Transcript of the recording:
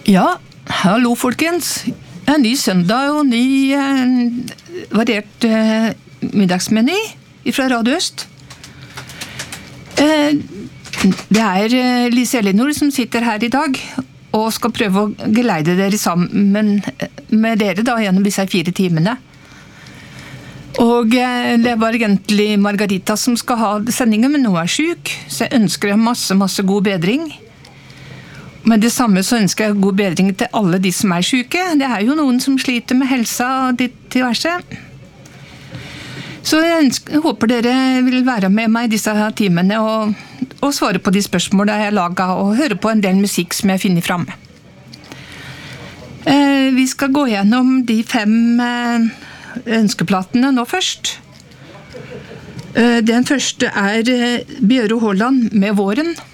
Ja, hallo folkens. En ny søndag og ny variert middagsmeny fra Radio Øst. Det Lise Elinor som sitter her i dag og skal prøve å geleide dere sammen med dere da, gjennom disse 4 timene. Og det var egentlig Margarita som skal ha sendingen, men nå syk, så jeg ønsker masse god bedring. Men det samme så ønsker jeg god bedring til alle de som syke. Det jo noen som sliter med helsa og diverse. Så jeg håper dere vil være med meg i disse timene og svare på de spørsmålene jeg laget, og høre på en del musikk som jeg finner frem. Vi skal gå gjennom de 5 ønskeplatene nå først. Den første Bjøro Håland med Våren.